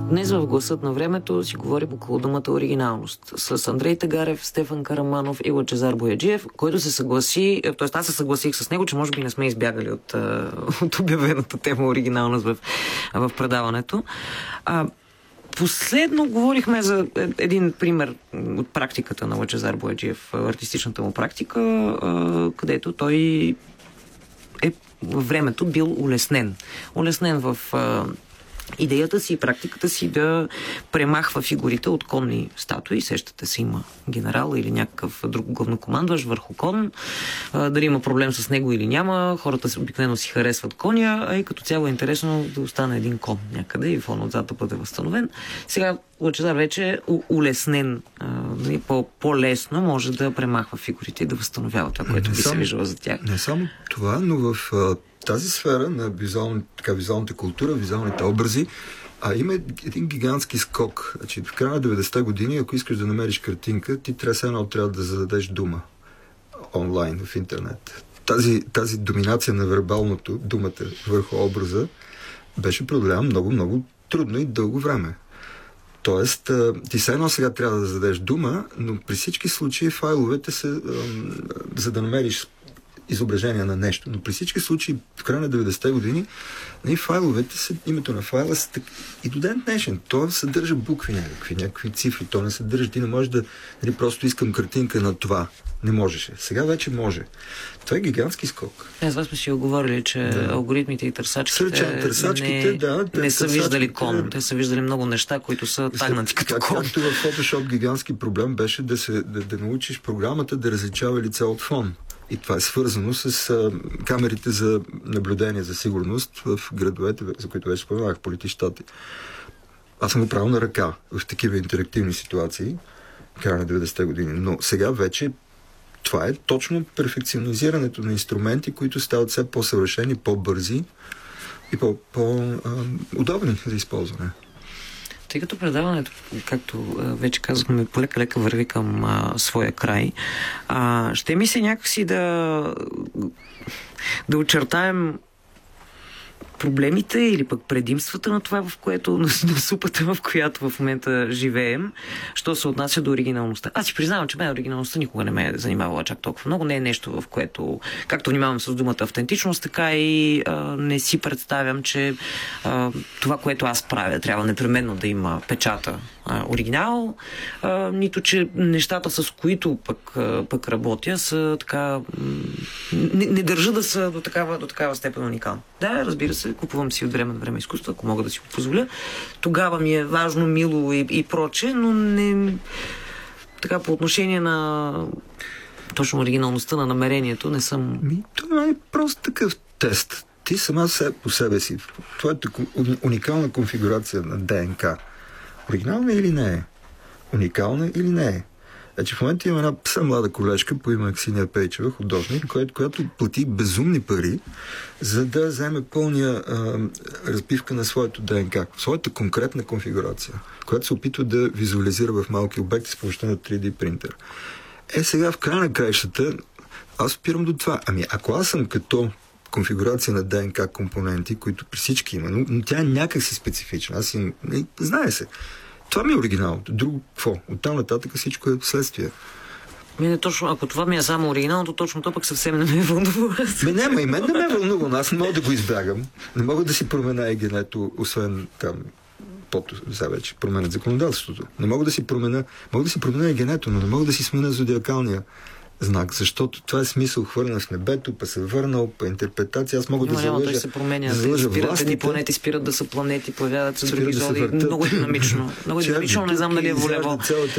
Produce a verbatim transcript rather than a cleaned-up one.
Днес в Гласът на времето си говорим около думата оригиналност с Андрей Тагарев, Стефан Караманов и Лъчезар Бояджиев, който се съгласи, т.е. аз се съгласих с него, че може би не сме избягали от, от обявената тема оригиналност в, в предаването. А, Последно говорихме за един пример от практиката на Лъчезар Бояджиев, артистичната му практика, където той е във времето бил улеснен. Улеснен в идеята си и практиката си да премахва фигурите от конни статуи. Сещате се, има генерал или някакъв друг главнокомандващ върху кон. А, дали има проблем с него или няма. Хората обикновено си харесват коня, а и като цяло е интересно да остане един кон някъде и фон отзад да бъде възстановен. Сега Лъчезар вече е улеснен, а, по-лесно може да премахва фигурите и да възстановява това, което би се виждало за тях. Не само това, но в тази сфера на визуал, така, визуалната култура, визуалните образи, а има един гигантски скок. Значи, в края на деветдесетте години, ако искаш да намериш картинка, ти трябва едно трябва да зададеш дума онлайн, в интернет. Тази, тази доминация на вербалното, думата върху образа, беше преодоляна много, много трудно и дълго време. Тоест, ти все едно сега трябва да зададеш дума, но при всички случаи файловете са, за да намериш изображение на нещо. Но при всички случаи в края на деветдесетте години и файловете са, името на файла са так... и до ден днешен. То съдържа букви някакви, някакви цифри. То не съдържа. Ти не можеш да... Нали, просто искам картинка на това. Не можеше. Сега вече може. Това е гигантски скок. Аз вас сме си оговорили, че да. алгоритмите и търсачките, Сърча, търсачките не, да, не са виждали кон. Те са виждали много неща, които са тагнати като как, кон. Както в Photoshop гигантски проблем беше да, се, да, да научиш програмата да различава лице от фон. И това е свързано с а, камерите за наблюдение за сигурност в градовете, за които вече споменах, по летищата. Аз съм го правил на ръка в такива интерактивни ситуации в края на деветдесетте години. Но сега вече това е точно перфекционизирането на инструменти, които стават все по-съвършени, по-бързи и по-удобни за използване. Тъй като предаването, както вече казахме, полека-лека върви към а, своя край, а, ще ми се някакси да да очертаем проблемите или пък предимствата на това, в което, на супата, в която в момента живеем, що се отнася до оригиналността. Аз си признавам, че мен оригиналността никога не ме е занимавала чак толкова много. Не е нещо, в което, както внимавам с думата автентичност, така и а, не си представям, че а, това, което аз правя, трябва непременно да има печата а, оригинал, а, нито, че нещата, с които пък, а, пък работя, са така... Не, не държа да са до такава, до такава степен уникални. Да, разбира се, купувам си от време на време изкуство, ако мога да си го позволя. Тогава ми е важно, мило и, и проче, но не... Така, по отношение на точно оригиналността на намерението, не съм... Ми, това е просто такъв тест. Ти сама по себе си, твоята уникална конфигурация на ДНК, оригинална или не е? Уникална или не е? Значи в момента има една съвсем млада колежка по име Аксинья Пейчева, художник, която, която плати безумни пари, за да вземе пълния а, разбивка на своето ДНК, своята конкретна конфигурация, която се опитва да визуализира в малки обекти с помощта на три Ди принтер. Е, сега в края на краищата аз спирам до това. Ами, ако аз съм като конфигурация на ДНК компоненти, които при всички има, но, но тя е някакси специфична. Аз им... Не, знае се. Това ми е оригиналното. Друго какво? Оттам нататък всичко е следствие. Мене точно, ако това ми е само оригиналното, точно то пък съвсем не ме вълнува. Ме няма, и мен не ме вълнува, но аз не мога да го избягам. Не мога да си променя егенето, освен там пото, за вече променят законодателството. Не мога да си променя, мога да си променя егенето, но не мога да си сменя зодиакалния знак, защото това е смисъл хвърлен в небето, па се върнал, па интерпретация. Аз мога но, да залъжа. Той се променя. Да залъжа спират едни планети, спират да са планети, появяват се други зоди. Много динамично. Много динамично, не знам дали е волево.